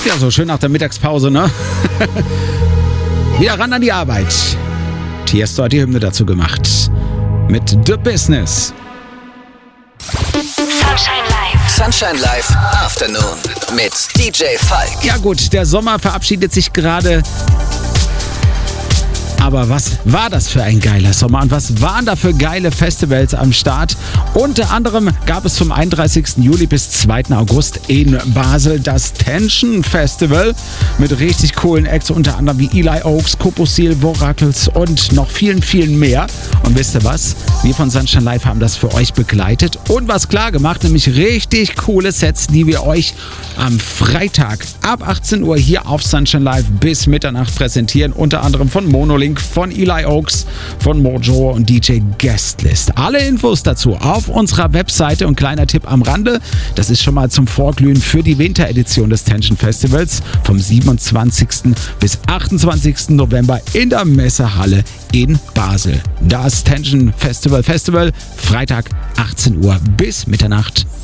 Ja, so schön nach der Mittagspause, ne? Wieder ran an die Arbeit. Tiesto hat die Hymne dazu gemacht. Mit The Business. Sunshine Live. Sunshine Live Afternoon mit DJ Falk. Ja gut, der Sommer verabschiedet sich gerade. Aber was war das für ein geiler Sommer und was waren da für geile Festivals am Start? Unter anderem gab es vom 31. Juli bis 2. August in Basel das Tension Festival mit richtig coolen Acts, unter anderem wie Eli Oaks, Koposil, Voracles und noch vielen, vielen mehr. Und wisst ihr was? Wir von Sunshine Live haben das für euch begleitet und was klar gemacht, nämlich richtig coole Sets, die wir euch am Freitag ab 18 Uhr hier auf Sunshine Live bis Mitternacht präsentieren. Unter anderem von Monolink, von Eli Oaks, von Mojo und DJ Guestlist. Alle Infos dazu auf unserer Webseite und kleiner Tipp am Rande, das ist schon mal zum Vorglühen für die Winteredition des Tension Festivals vom 27. bis 28. November in der Messehalle in Basel. Das Tension Festival, Freitag 18 Uhr bis Mitternacht.